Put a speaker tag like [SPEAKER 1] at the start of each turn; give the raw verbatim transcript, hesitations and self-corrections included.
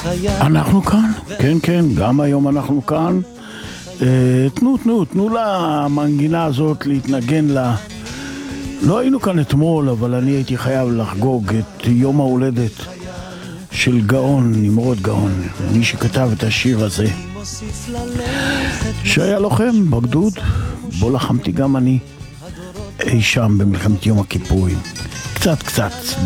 [SPEAKER 1] אנחנו כאן, כן כן, גם היום אנחנו כאן. אה, תנו, תנו, תנו למנגינה הזאת להתנגן לה. לא היינו כאן אתמול, אבל אני הייתי חייב לחגוג את יום ההולדת של גאון, נמרוד גאון, מי שכתב את השיר הזה, שהיה לוחם בגדוד, בו לחמתי גם אני, אי שם במלחמת יום הכיפורים. קצת קצת